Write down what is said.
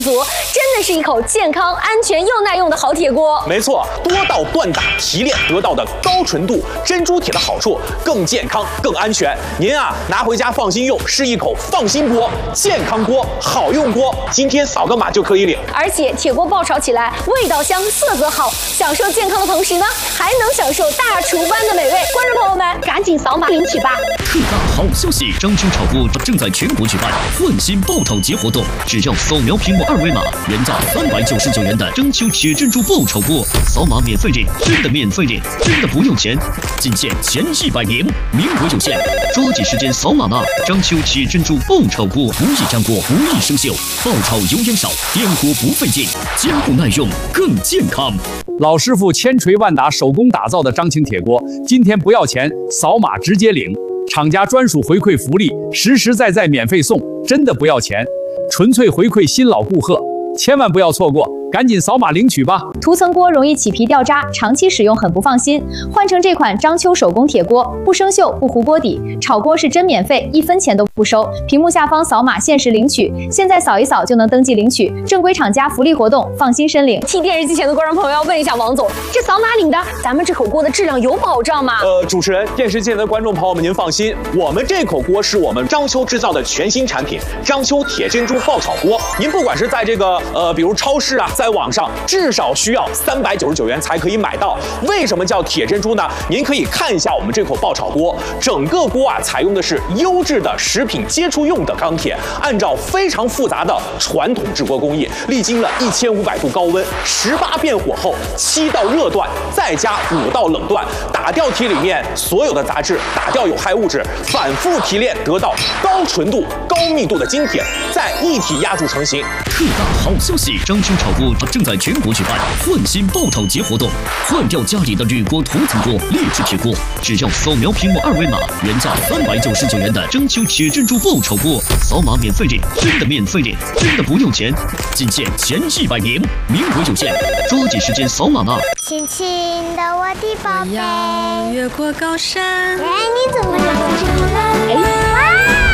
足，真的是一口健康、安全又耐用的好铁锅。 没错，多道锻打提炼得到的高纯度珍珠铁的好处，更健康、更安全。您啊，拿回家放心用，是一口放心锅、健康锅、好用锅。今天扫个码就可以领。 而且铁锅爆炒起来，味道香，色泽好，享受健康的同时呢，还能享受大厨般的美味。观众朋友们，赶紧扫码领取吧！ 特大好消息！章丘炒锅正在全国举办换新爆炒节活动，只要扫描屏幕2维码，原价399元的章丘铁珍珠爆炒锅，扫码免费领，真的免费领，真的不用钱，仅限前100名，名额有限，抓紧时间扫码吧！章丘铁珍珠爆炒锅不易粘锅，不易生锈，爆炒油烟少，颠锅不费劲，坚固耐用，更健康。 老师傅千锤万打手工打造的章青铁锅，今天不要钱，扫码直接领，厂家专属回馈福利，实实在在免费送，真的不要钱，纯粹回馈新老顾客，千万不要错过，赶紧扫码领取吧！ 涂层锅容易起皮掉渣，长期使用很不放心。换成这款章丘手工铁锅，不生锈，不糊锅底，炒锅是真免费，1分钱都不收。屏幕下方扫码限时领取，现在扫一扫就能登记领取，正规厂家福利活动，放心申领。替电视机前的观众朋友要问一下王总，这扫码领的，咱们这口锅的质量有保障吗？ 主持人，电视机前的观众朋友们，您放心，我们这口锅是我们章丘制造的全新产品——章丘铁珍珠爆炒锅。您不管是在这个比如超市啊，在网上至少需要399元才可以买到。为什么叫铁珍珠呢？您可以看一下我们这口爆炒锅，整个锅啊采用的是优质的食品接触用的钢铁，按照非常复杂的传统制锅工艺，历经了1500度高温，18遍火候，7道热锻，再加5道冷锻，打掉铁里面所有的杂质，打掉有害物质，反复提炼得到高纯度、高密度的精铁，再一体压铸成型。 特大好消息！章丘炒锅正在全国举办换新爆炒节活动，换掉家里的铝锅、涂层锅、劣质铁锅，只要扫描屏幕2维码，原价399元的章丘铁珍珠爆炒锅，扫码免费领，真的免费领，真的不用钱，仅限前100名，名额有限，抓紧时间扫码吧！ 亲亲的我的宝贝， 我要越过高山。 哎，你怎么长成了？